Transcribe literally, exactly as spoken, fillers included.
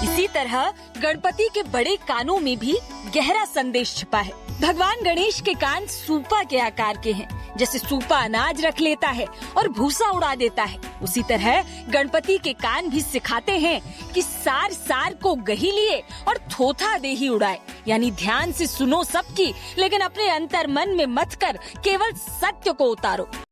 इसी तरह गणपति के बड़े कानों में भी गहरा संदेश छिपा है। भगवान गणेश के कान सूपा के आकार के हैं। जैसे सूपा अनाज रख लेता है और भूसा उड़ा देता है, उसी तरह गणपति के कान भी सिखाते हैं कि सार सार को गही लिए और थोथा दे ही उड़ाए। यानी ध्यान से सुनो सबकी, लेकिन अपने अंतर मन में मत कर केवल सत्य को उतारो।